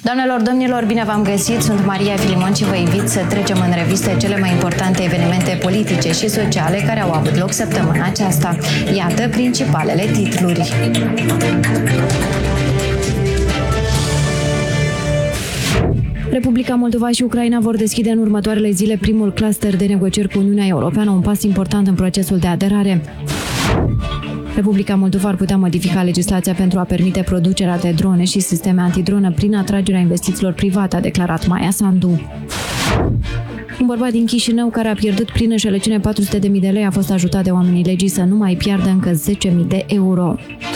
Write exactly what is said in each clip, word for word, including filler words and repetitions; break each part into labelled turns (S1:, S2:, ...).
S1: Doamnelor, domnilor, bine v-am găsit! Sunt Maria Filimon și vă invit să trecem în revistă cele mai importante evenimente politice și sociale care au avut loc săptămâna aceasta. Iată principalele titluri. Republica Moldova și Ucraina vor deschide în următoarele zile primul cluster de negocieri cu Uniunea Europeană, un pas important în procesul de aderare. Republica Moldova ar putea modifica legislația pentru a permite producerea de drone și sisteme antidronă prin atragerea investițiilor private, a declarat Maia Sandu. Un bărbat din Chișinău care a pierdut prin înșelăciune patru sute de mii de lei a fost ajutat de oamenii legii să nu mai piardă încă zece mii de euro.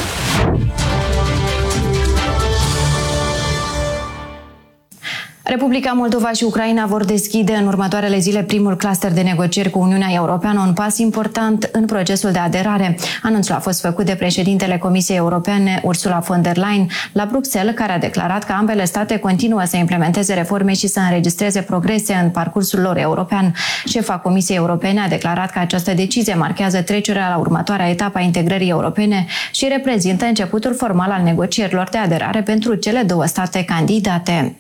S1: Republica Moldova și Ucraina vor deschide în următoarele zile primul cluster de negocieri cu Uniunea Europeană, un pas important în procesul de aderare. Anunțul a fost făcut de președintele Comisiei Europene, Ursula von der Leyen, la Bruxelles, care a declarat că ambele state continuă să implementeze reforme și să înregistreze progrese în parcursul lor european. Șefa Comisiei Europene a declarat că această decizie marchează trecerea la următoarea etapă a integrării europene și reprezintă începutul formal al negocierilor de aderare pentru cele două state candidate.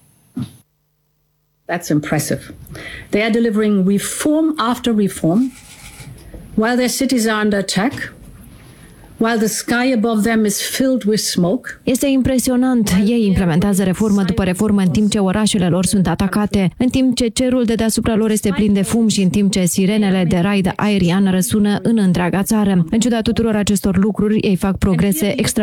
S2: That's impressive. They are delivering reform after reform while their cities are under attack, while the sky above them is filled with smoke.
S1: Este impresionant. Ei implementează reformă după reformă în timp ce orașele lor sunt atacate, în timp ce cerul de deasupra lor este plin de fum și în timp ce sirenele de raid aerian răsună în întreaga țară. În ciuda tuturor acestor lucruri, ei fac progrese extra